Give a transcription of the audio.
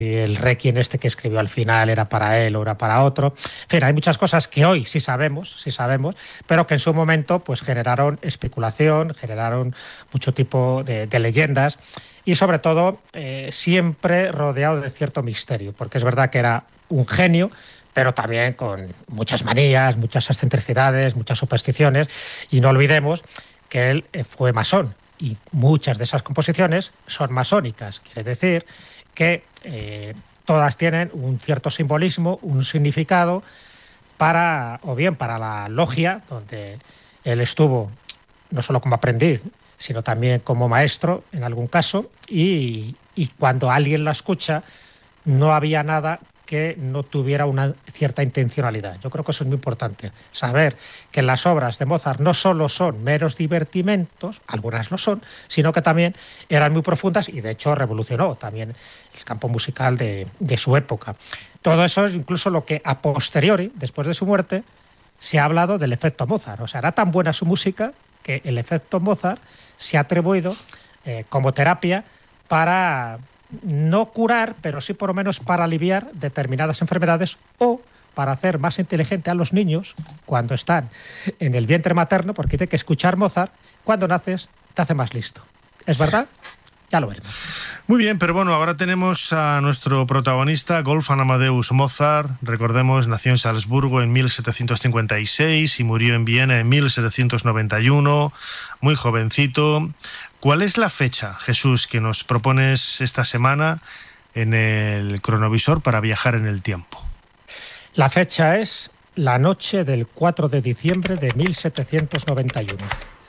el requiem este que escribió al final era para él o era para otro. En fin, hay muchas cosas que hoy sí sabemos, pero que en su momento pues generaron especulación, generaron mucho tipo de leyendas y sobre todo siempre rodeado de cierto misterio, porque es verdad que era un genio, pero también con muchas manías, muchas excentricidades, muchas supersticiones, y no olvidemos que él fue masón y muchas de esas composiciones son masónicas, quiere decir que todas tienen un cierto simbolismo, un significado o bien para la logia, donde él estuvo no solo como aprendiz, sino también como maestro en algún caso, y cuando alguien la escucha no había nada que no tuviera una cierta intencionalidad. Yo creo que eso es muy importante, saber que las obras de Mozart no solo son meros divertimentos, algunas lo son, sino que también eran muy profundas y de hecho revolucionó también el campo musical de su época. Todo eso es incluso lo que a posteriori, después de su muerte, se ha hablado del efecto Mozart. O sea, era tan buena su música que el efecto Mozart se ha atribuido como terapia para no curar, pero sí por lo menos para aliviar determinadas enfermedades o para hacer más inteligente a los niños cuando están en el vientre materno, porque hay que escuchar Mozart, cuando naces te hace más listo. ¿Es verdad? Ya lo veremos. Muy bien, pero bueno, ahora tenemos a nuestro protagonista, Wolfgang Amadeus Mozart. Recordemos, nació en Salzburgo en 1756 y murió en Viena en 1791, muy jovencito. ¿Cuál es la fecha, Jesús, que nos propones esta semana en el cronovisor para viajar en el tiempo? La fecha es la noche del 4 de diciembre de 1791.